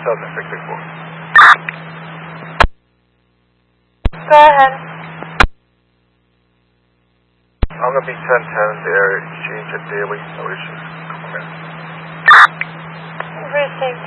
7664. Go ahead. I'm going to be 1010, the area exchange at Daily. No issues. Received.